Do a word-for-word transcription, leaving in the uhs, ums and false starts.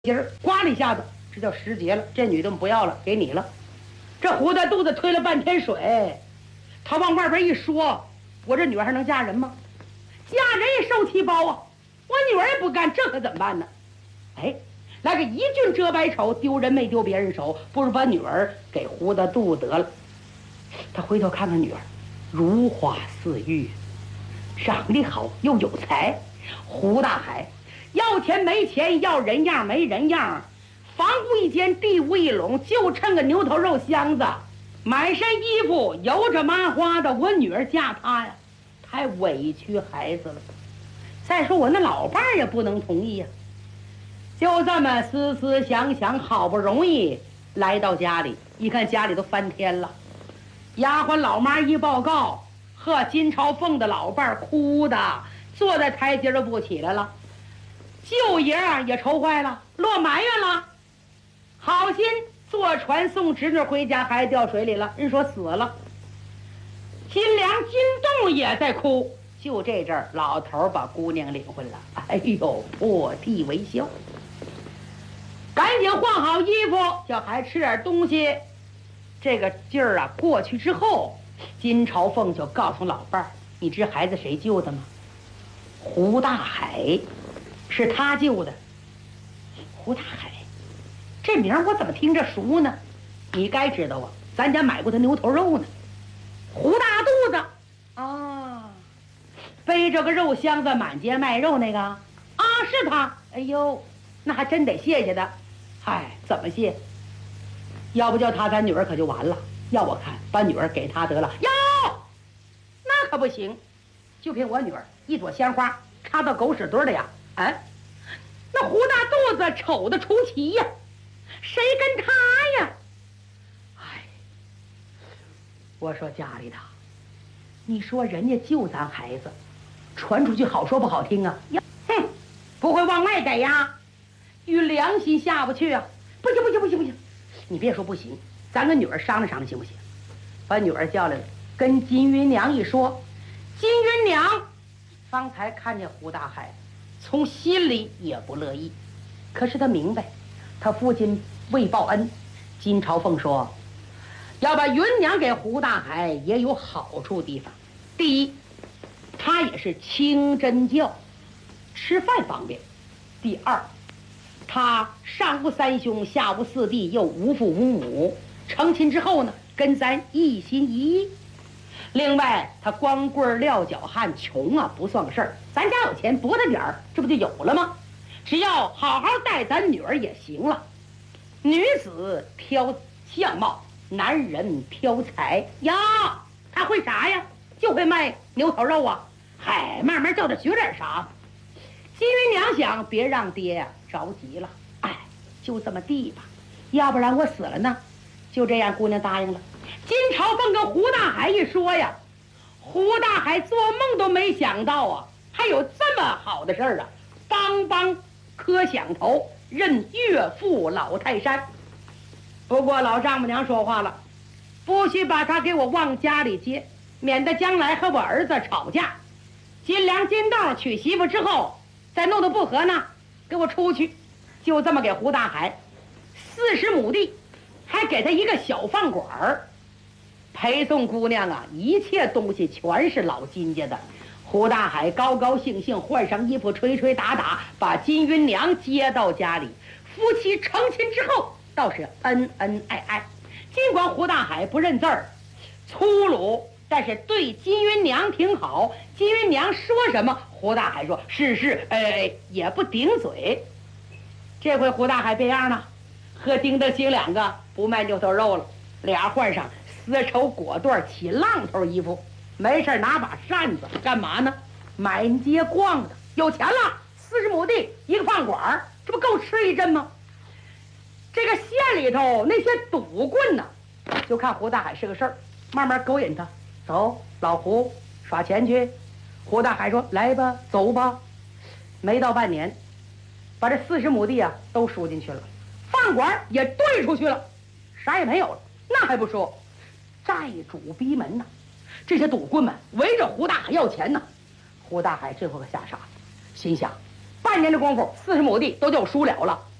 今儿呱啦一下子，这叫时节了。这女的不要了，给你了。这胡大肚子推了半天水，他往外边一说，我这女儿还能嫁人吗？嫁人也受气包啊！我女儿也不干，这可怎么办呢？哎，来个一俊遮百丑，丢人没丢别人手，不如把女儿给胡大肚得了。他回头看看女儿，如花似玉，长得好又有才。胡大海要钱没钱，要人样没人样，房屋一间，地屋一垄，就趁个牛头肉箱子，买身衣服油着麻花的。我女儿嫁他呀，太委屈孩子了。再说我那老伴儿也不能同意呀。就这么思思想想，好不容易来到家里，一看家里都翻天了。丫鬟老妈一报告，呵，金朝凤的老伴儿哭的坐在台阶都不起来了。舅爷啊也愁坏了，落埋怨了，好心坐船送侄女回家，还掉水里了，人说死了。金良金洞也在哭，就这阵儿老头把姑娘领回来了，哎呦，破涕为笑，赶紧换好衣服，叫孩子吃点东西。这个劲儿啊过去之后，金朝凤就告诉老伴儿，你知孩子谁救的吗？胡大海，是他救的。胡大海这名我怎么听着熟呢？你该知道啊，咱家买过他牛头肉呢。胡大肚子啊，背着个肉箱子满街卖肉那个啊，是他。哎呦，那还真得谢谢他。嗨，怎么谢？要不叫他，咱女儿可就完了。要我看，把女儿给他得了。哟，那可不行，就凭我女儿一朵鲜花插到狗屎堆里呀！啊，那胡大肚子丑的出奇呀，谁跟他呀？哎，我说家里的，你说人家救咱孩子，传出去好说不好听啊，呀，哼，不会往外给呀，与良心下不去啊！不行不行不行不行，你别说不行，咱跟女儿商量商量行不行？把女儿叫来了，跟金云娘一说，金云娘方才看见胡大海，从心里也不乐意，可是他明白，他父亲未报恩。金朝凤说，要把云娘给胡大海也有好处地方。第一，他也是清真教，吃饭方便；第二，他上无三兄，下无四弟，又无父无母，成亲之后呢，跟咱一心一意。另外，他光棍撂脚汉，穷啊不算个事儿，咱家有钱多大点儿，这不就有了吗？只要好好带咱女儿也行了。女子挑相貌，男人挑财呀。他会啥呀？就会卖牛头肉啊。嗨，慢慢叫他学点啥。金云娘想，别让爹呀、啊、着急了。哎，就这么地吧，要不然我死了呢。就这样，姑娘答应了。金朝凤跟胡大海一说呀，胡大海做梦都没想到啊，还有这么好的事儿啊！帮帮磕响头，认岳父老泰山。不过老丈母娘说话了，不许把他给我往家里接，免得将来和我儿子吵架。金良金豆娶媳妇之后，再弄得不和呢，给我出去。就这么给胡大海四十亩地，还给他一个小饭馆儿。陪送姑娘啊，一切东西全是老金家的。胡大海高高兴兴换上衣服，吹吹打打，把金云娘接到家里。夫妻成亲之后，倒是恩恩爱爱。尽管胡大海不认字儿，粗鲁，但是对金云娘挺好。金云娘说什么，胡大海说是是，哎，也不顶嘴。这回胡大海变样了，和丁德兴两个不卖牛头肉了，俩换上丝绸裹缎起浪头衣服，没事拿把扇子干嘛呢？满街逛的，有钱了，四十亩地一个饭馆，这不够吃一阵吗？这个县里头那些赌棍呢，就看胡大海是个事儿，慢慢勾引他，走，老胡耍钱去。胡大海说来吧，走吧。没到半年，把这四十亩地啊都输进去了，饭馆也兑出去了，啥也没有了。那还不说，债主逼门呐！这些赌棍们围着胡大海要钱呢。胡大海这回可吓傻了，心想：半年的功夫，四十亩地都叫我输了了。